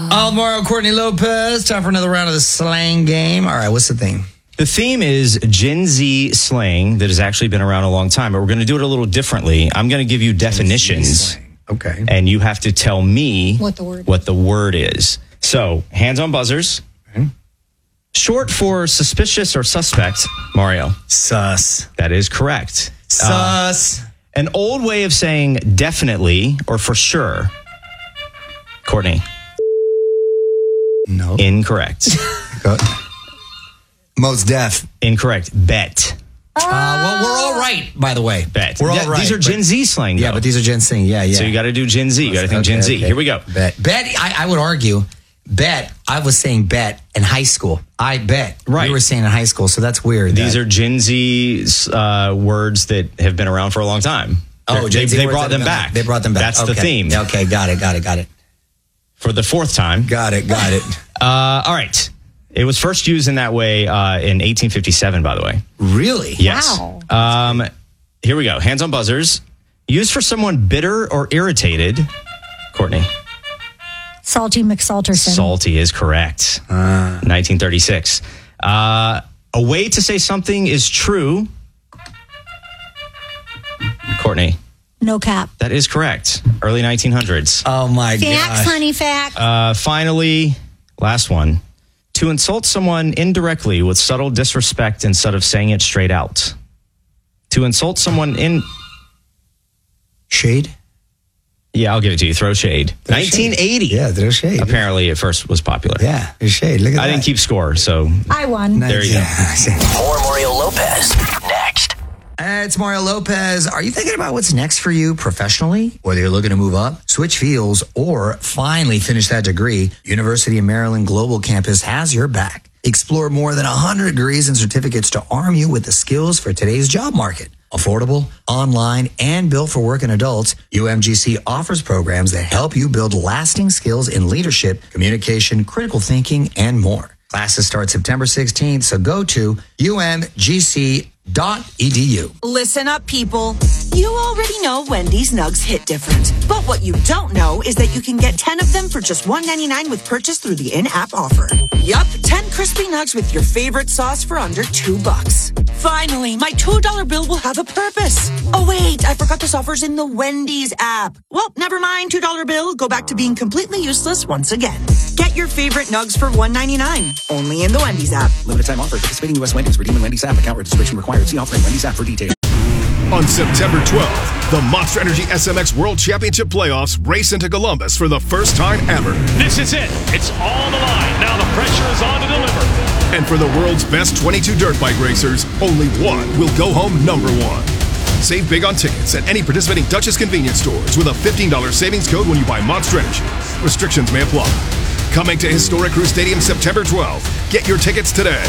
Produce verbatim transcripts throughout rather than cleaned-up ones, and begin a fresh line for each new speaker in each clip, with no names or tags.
Alvaro, Courtney Lopez. Time for another round of the slang game. All right, what's the theme?
The theme is Gen Z slang that has actually been around a long time, but we're going to do it a little differently. I'm going to give you definitions.
Okay.
And you have to tell me
what the word,
what the word is. So, hands on buzzers. Okay. Short for suspicious or suspect, Mario.
Sus.
That is correct.
Sus.
Uh, an old way of saying definitely or for sure. Courtney.
No.
Incorrect.
Most deaf.
Incorrect. Bet.
Uh, well, we're all right, by the way.
Bet.
We're all
yeah,
right.
These are Gen Z slang, though.
Yeah, but these are Gen Z. Yeah, yeah.
So you got to do Gen Z. You got to think
okay,
Gen Z.
okay.
Here we go.
Bet. Bet, I, I would argue, bet, I was saying bet in high school. I bet.
Right.
You were saying in high school, so that's weird.
These
that,
are Gen Z uh, words that have been around for a long time.
Oh,
they,
Gen Z
they
words
brought
that
them
have
back.
been- They brought them back.
That's
okay.
the theme.
Okay, got it, got it, got it.
For the fourth time.
Got it, got it.
Uh, all right. It was first used in that way uh, in eighteen fifty-seven, by the way.
Really?
Yes.
Wow.
Um, here we go. Hands on buzzers. Used for someone bitter or irritated. Courtney.
Salty McSalterson.
Salty is correct. Uh, nineteen thirty-six. Uh, a way to say something is true. Courtney.
No cap.
That is correct. Early nineteen hundreds.
Oh, my God.
Facts, honey, facts.
Uh, finally, last one. To insult someone indirectly with subtle disrespect instead of saying it straight out. To insult someone in...
Shade?
Yeah, I'll give it to you. Throw shade.
Throw
nineteen eighty.
Shade. Yeah, throw shade.
Apparently, at first was popular.
Yeah, there's shade. Look at
I
that.
didn't keep score, so...
I won.
There you go.
More Mario Lopez next.
Hey, it's Mario Lopez. Are you thinking about what's next for you professionally? Whether you're looking to move up, switch fields, or finally finish that degree, University of Maryland Global Campus has your back. Explore more than one hundred degrees and certificates to arm you with the skills for today's job market. Affordable, online, and built for working adults, U M G C offers programs that help you build lasting skills in leadership, communication, critical thinking, and more. Classes start September sixteenth, so go to U M G C dot E D U.
Listen up, people. You already know Wendy's Nugs hit different. But what you don't know is that you can get ten of them for just one ninety-nine with purchase through the in-app offer. Yup, ten crispy nugs with your favorite sauce for under two bucks. Finally, my two dollar bill will have a purpose. Oh, wait, I forgot this offer's in the Wendy's app. Well, never mind, two dollar bill. Go back to being completely useless once again. Get your favorite nugs for one ninety-nine. Only in the Wendy's app.
Limited time offer. Participating U S Wendy's. Redeem in Wendy's app. Account registration required. See offer in Wendy's app for details.
On September twelfth, the Monster Energy S M X World Championship Playoffs race into Columbus for the first time ever.
This is it. It's on the line. Now the pressure is on to deliver.
And for the world's best twenty-two dirt bike racers, only one will go home number one. Save big on tickets at any participating Dutchess convenience stores with a fifteen dollars savings code when you buy Monster Energy. Restrictions may apply. Coming to Historic Crew Stadium September twelfth. Get your tickets today.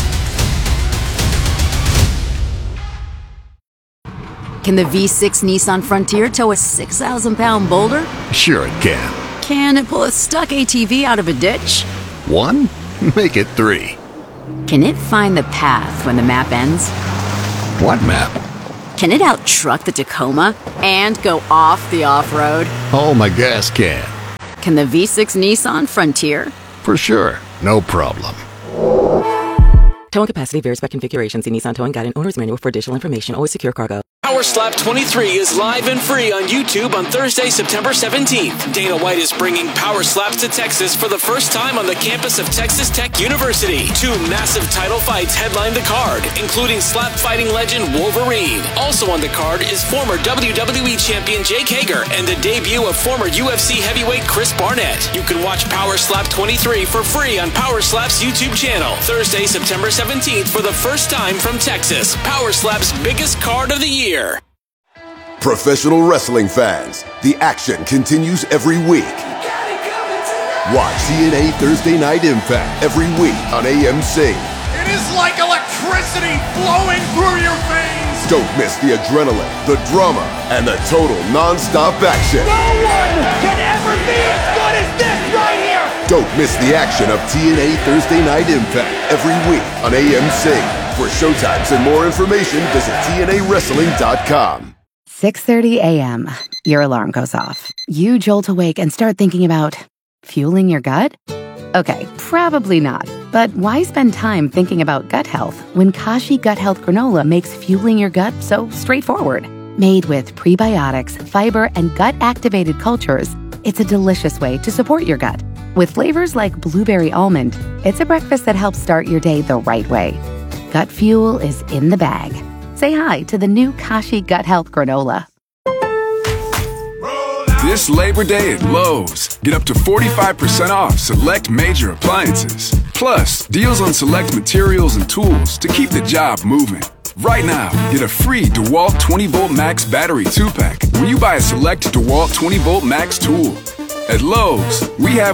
Can the V six Nissan Frontier tow a six thousand pound boulder?
Sure it can.
Can it pull a stuck A T V out of a ditch?
One? Make it three.
Can it find the path when the map ends?
What map?
Can it out-truck the Tacoma and go off the off-road?
Oh, my gas can.
Can the V six Nissan Frontier?
For sure. No problem.
Towing capacity varies by configuration. See Nissan Towing Guide and Owner's Manual for additional information. Always secure cargo.
Power Slap twenty-three is live and free on YouTube on Thursday, September seventeenth. Dana White is bringing Power Slaps to Texas for the first time on the campus of Texas Tech University. Two massive title fights headline the card, including slap fighting legend Wolverine. Also on the card is former W W E champion Jake Hager and the debut of former U F C heavyweight Chris Barnett. You can watch Power Slap twenty-three for free on Power Slap's YouTube channel. Thursday, September seventeenth for the first time from Texas. Power Slap's biggest card of the year.
Professional wrestling fans, the action continues every week. Watch T N A Thursday Night Impact every week on A M C.
It is like electricity flowing through your veins.
Don't miss the adrenaline, the drama, and the total non-stop action.
No one can ever be as good as this right here.
Don't miss the action of T N A Thursday Night Impact every week on A M C. For showtimes and more information, visit T N A wrestling dot com.
six thirty a.m. Your alarm goes off. You jolt awake and start thinking about
Fueling your gut? Okay, probably not. But why spend time thinking about gut health when Kashi Gut Health Granola makes fueling your gut so straightforward? Made with prebiotics, fiber, and gut-activated cultures, it's a delicious way to support your gut. With flavors like blueberry almond, it's a breakfast that helps start your day the right way. Gut fuel is in the bag. Say hi to the new Kashi Gut Health Granola.
This Labor Day at Lowe's, get up to forty-five percent off select major appliances. Plus, deals on select materials and tools to keep the job moving. Right now, get a free DeWalt twenty volt Max battery two pack when you buy a select DeWalt twenty volt Max tool. At Lowe's, we have